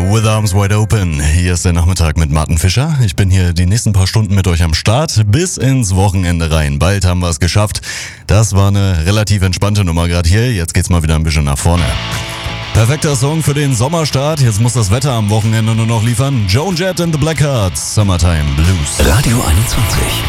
With Arms Wide Open. Hier ist der Nachmittag mit Martin Fischer. Ich bin hier die nächsten paar Stunden mit euch am Start bis ins Wochenende rein. Bald haben wir es geschafft. Das war eine relativ entspannte Nummer gerade hier. Jetzt geht's mal wieder ein bisschen nach vorne. Perfekter Song für den Sommerstart. Jetzt muss das Wetter am Wochenende nur noch liefern. Joan Jett and the Blackhearts, Summertime Blues. Radio 21.